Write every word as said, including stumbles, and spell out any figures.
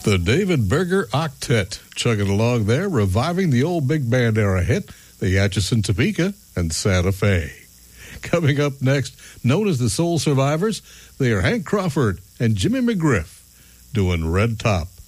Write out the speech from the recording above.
The David Berger Octet chugging along there, reviving the old big band era hit, the Atchison Topeka and Santa Fe. Coming up next, known as the Soul Survivors, they are Hank Crawford and Jimmy McGriff doing Red Top.